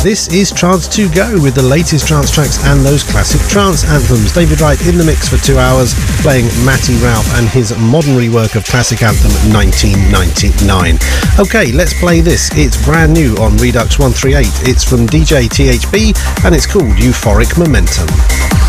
This is Trance to Go with the latest trance tracks and those classic trance anthems. David Wright in the mix for 2 hours, playing Matty Ralph and his modern rework of classic anthem 1999. Okay, let's play this. It's brand new on Redux 138. It's from DJ THB and it's called Euphoric Momentum.